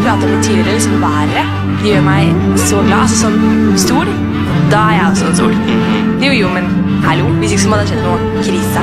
pratet om litt tidligere, liksom været. De gjør meg så glad. Altså sånn stol, da er jeg også en stol. Jo, men hallo, hvis ikke så må det ha skjedd noe krise.